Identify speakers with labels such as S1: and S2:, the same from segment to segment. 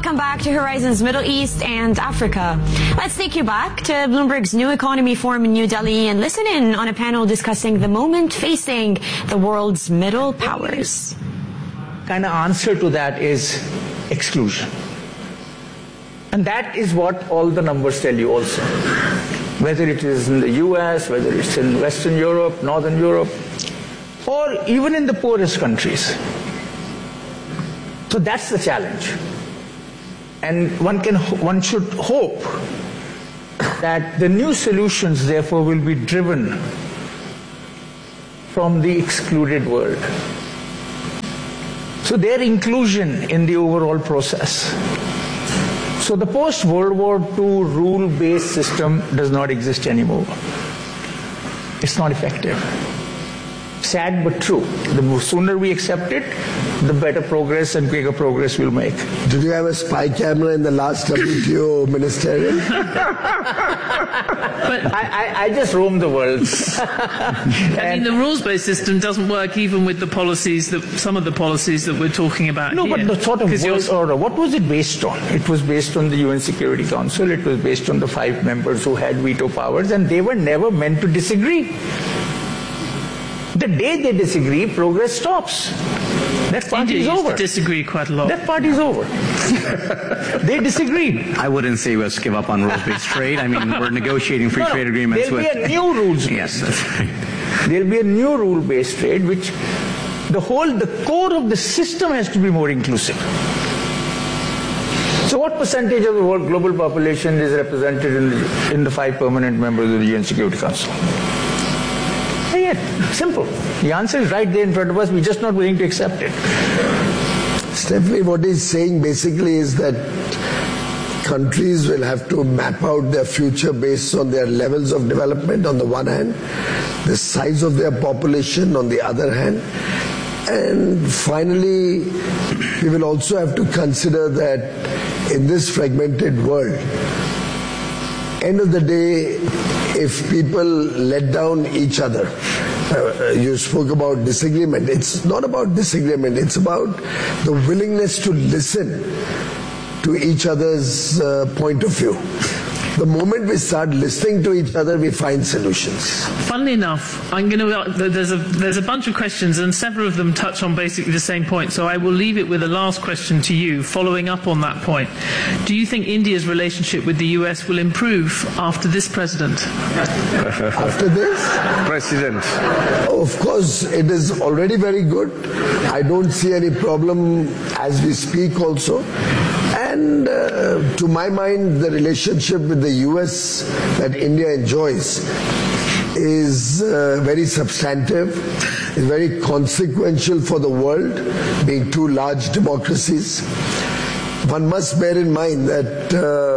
S1: Welcome back to Horizons Middle East and Africa. Let's take you back to Bloomberg's New Economy Forum in New Delhi and listen in on a panel discussing the moment facing the world's middle powers.
S2: Kind of answer to that is exclusion. And that is what all the numbers tell you also. Whether it is in the US, whether it's in Western Europe, Northern Europe, or even in the poorest countries. So that's the challenge. And one should hope that the new solutions, therefore, will be driven from the excluded world. So their inclusion in the overall process. So the post-World War II rule-based system does not exist anymore. It's not effective. Sad but true. The sooner we accept it, the better progress and quicker progress we'll make.
S3: Did you have a spy camera in the last WTO ministerial?
S4: But
S2: I just roam the world.
S4: I mean, the rules-based system doesn't work even with the policies some of the policies that we're talking about
S2: No,
S4: here.
S2: but the sort of world order, what was it based on? It was based on the UN Security Council. It was based on the 5 members who had veto powers, and they were never meant to disagree. The day they disagree, progress stops. That party is over.
S4: Used to disagree quite a lot.
S2: That party is over. They disagreed.
S5: I wouldn't say let's give up on rules-based trade. I mean, we're negotiating free trade agreements
S2: with... There'll be a new rules-based.
S5: Yes, that's right.
S2: There'll be a new rule-based trade, which the core of the system has to be more inclusive. So what percentage of the world global population is represented in the 5 permanent members of the UN Security Council? Simple. The answer is right there in front of us. We're just not willing to accept it.
S3: Stephanie, what he's saying basically is that countries will have to map out their future based on their levels of development on the one hand, the size of their population on the other hand, and finally we will also have to consider that in this fragmented world, end of the day, if people let down each other, you spoke about disagreement. It's not about disagreement. It's about the willingness to listen to each other's point of view. The moment we start listening to each other, we find solutions.
S4: Funnily enough, there's a bunch of questions, and several of them touch on basically the same point. So I will leave it with a last question to you, following up on that point. Do you think India's relationship with the US will improve after this president?
S3: After this?
S6: President.
S3: Oh, of course, it is already very good. I don't see any problem as we speak also. And to my mind, the relationship with the US that India enjoys is very substantive, is very consequential for the world, being 2 large democracies. One must bear in mind that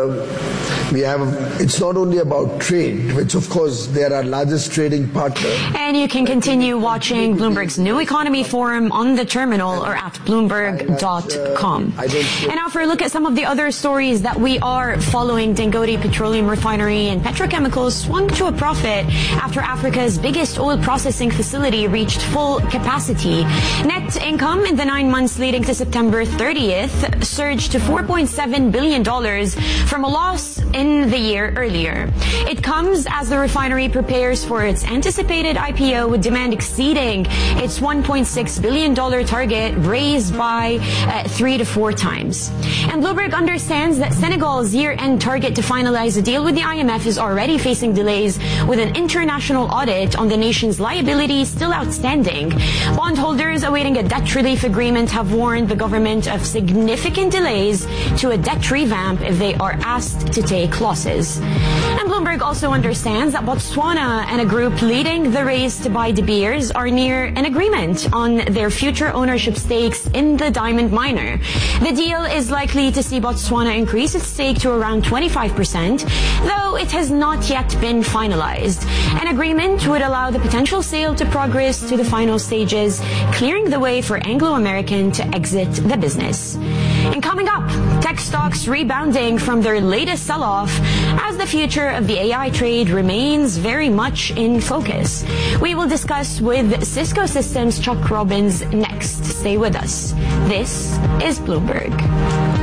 S3: it's not only about trade, which of course they are our largest trading partner.
S1: And you can continue watching Bloomberg's New Economy Forum on the terminal or at Bloomberg.com. And now for a look at some of the other stories that we are following, Dangote Petroleum Refinery and Petrochemicals swung to a profit after Africa's biggest oil processing facility reached full capacity. Net income in the 9 months leading to September 30th surged to $4.7 billion from a loss in the year earlier. It comes as the refinery prepares for its anticipated IPO, with demand exceeding its $1.6 billion target, raised by 3 to 4 times. And Bloomberg understands that Senegal's year-end target to finalize a deal with the IMF is already facing delays, with an international audit on the nation's liabilities still outstanding. Bondholders awaiting a debt relief agreement have warned the government of significant delays to a debt revamp if they are asked to take losses. And Bloomberg also understands that Botswana and a group leading the race to buy De Beers are near an agreement on their future ownership stakes in the diamond miner. The deal is likely to see Botswana increase its stake to around 25%, though it has not yet been finalized. An agreement would allow the potential sale to progress to the final stages, clearing the way for Anglo American to exit the business. And coming up, tech stocks rebounding from their latest sell-off as the future of the AI trade remains very much in focus. We will discuss with Cisco Systems' Chuck Robbins next. Stay with us. This is Bloomberg.